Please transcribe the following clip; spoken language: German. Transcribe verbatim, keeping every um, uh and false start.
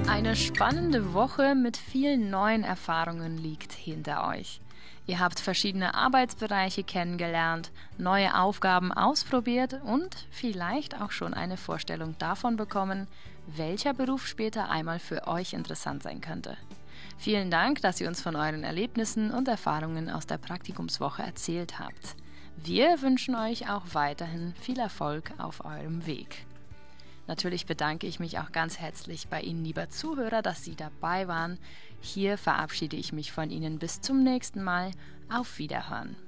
Eine spannende Woche mit vielen neuen Erfahrungen liegt hinter euch. Ihr habt verschiedene Arbeitsbereiche kennengelernt, neue Aufgaben ausprobiert und vielleicht auch schon eine Vorstellung davon bekommen, welcher Beruf später einmal für euch interessant sein könnte. Vielen Dank, dass ihr uns von euren Erlebnissen und Erfahrungen aus der Praktikumswoche erzählt habt. Wir wünschen euch auch weiterhin viel Erfolg auf eurem Weg. Natürlich bedanke ich mich auch ganz herzlich bei Ihnen, lieber Zuhörer, dass Sie dabei waren. Hier verabschiede ich mich von Ihnen bis zum nächsten Mal. Auf Wiederhören.